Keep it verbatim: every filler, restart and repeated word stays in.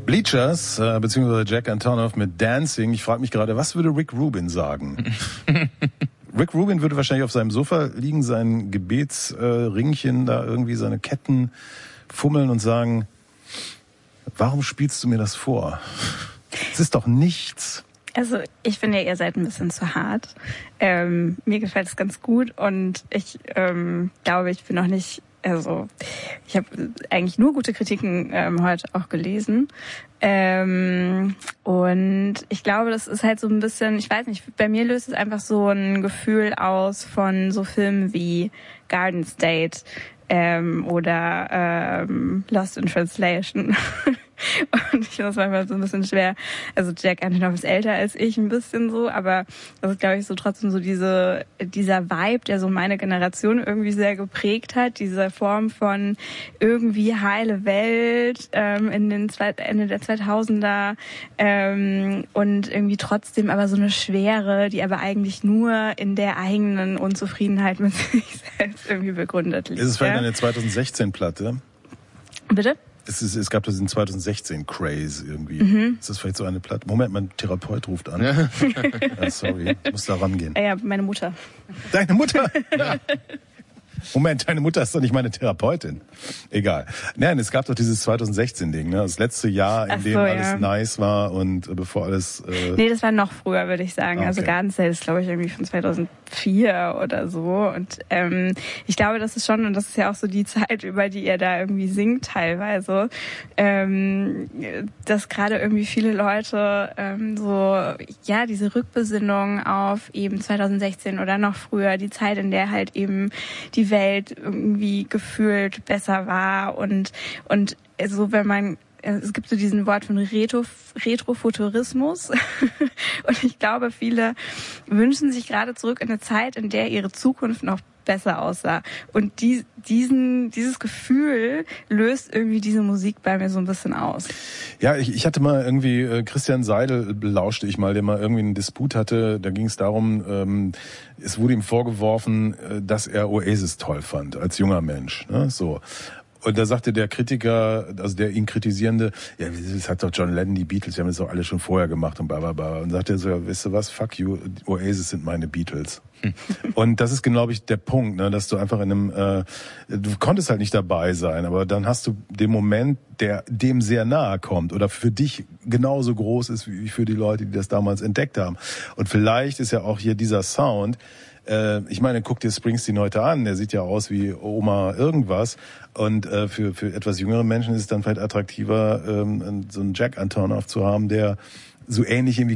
Bleachers, äh, beziehungsweise Jack Antonoff mit Dancing. Ich frage mich gerade, was würde Rick Rubin sagen? Rick Rubin würde wahrscheinlich auf seinem Sofa liegen, sein Gebetsringchen, äh, da irgendwie seine Ketten fummeln und sagen, warum spielst du mir das vor? Es ist doch nichts. Also ich finde, ihr seid ein bisschen zu hart. Ähm, mir gefällt es ganz gut und ich ähm, glaube, ich bin noch nicht, also ich habe eigentlich nur gute Kritiken ähm, heute auch gelesen. Ähm, und ich glaube, das ist halt so ein bisschen, ich weiß nicht, bei mir löst es einfach so ein Gefühl aus von so Filmen wie Garden State ähm, oder ähm, Lost in Translation. Und ich finde das manchmal so ein bisschen schwer. Also Jack Antonoff ist älter als ich, ein bisschen so, aber das ist, glaube ich, so trotzdem so diese dieser Vibe, der so meine Generation irgendwie sehr geprägt hat. Diese Form von irgendwie heile Welt ähm, in den zwei, Ende der zweitausender ähm, und irgendwie trotzdem aber so eine Schwere, die aber eigentlich nur in der eigenen Unzufriedenheit mit sich selbst irgendwie begründet liegt. Ist es vielleicht ja? eine zweitausendsechzehn-Platte? Bitte? Es, ist, es gab das in zweitausendsechzehn Craze irgendwie. Mhm. Ist das vielleicht so eine Platte? Moment, mein Therapeut ruft an. Ja. Ja, sorry, ich muss da rangehen. Ja, meine Mutter. Deine Mutter? Ja. Moment, deine Mutter ist doch nicht meine Therapeutin. Egal. Nein, es gab doch dieses zweitausendsechzehn-Ding, ne? Das letzte Jahr, in Ach dem so, alles ja. nice war und äh, bevor alles... Äh nee, das war noch früher, würde ich sagen. Okay. Also Garden State ist, glaube ich, irgendwie von zweitausendvier oder so. Und ähm, ich glaube, das ist schon, und das ist ja auch so die Zeit, über die ihr da irgendwie singt teilweise, ähm, dass gerade irgendwie viele Leute ähm, so, ja, diese Rückbesinnung auf eben zweitausendsechzehn oder noch früher, die Zeit, in der halt eben die Welt irgendwie gefühlt besser war und und so, wenn man, es gibt so diesen Wort von Retro, Retrofuturismus und ich glaube, viele wünschen sich gerade zurück in eine Zeit, in der ihre Zukunft noch besser aussah. Und die, diesen, dieses Gefühl löst irgendwie diese Musik bei mir so ein bisschen aus. Ja, ich, ich hatte mal irgendwie, äh, Christian Seidel belauschte ich mal, der mal irgendwie einen Disput hatte. Da ging es darum, ähm, es wurde ihm vorgeworfen, äh, dass er Oasis toll fand, als junger Mensch. Ne? So. Und da sagte der Kritiker, also der ihn kritisierende, ja, das hat doch John Lennon, die Beatles, die haben das doch alle schon vorher gemacht und bla bla bla. Und sagte er so, ja, weißt du was, fuck you, Oasis sind meine Beatles. Und das ist, glaube ich, der Punkt, ne, dass du einfach in einem, äh, du konntest halt nicht dabei sein, aber dann hast du den Moment, der dem sehr nahe kommt oder für dich genauso groß ist wie für die Leute, die das damals entdeckt haben. Und vielleicht ist ja auch hier dieser Sound, äh, ich meine, guck dir Springsteen heute an, der sieht ja aus wie Oma irgendwas. Und äh, für für etwas jüngere Menschen ist es dann vielleicht attraktiver, ähm, so einen Jack Antonoff zu haben, der so ähnlich wie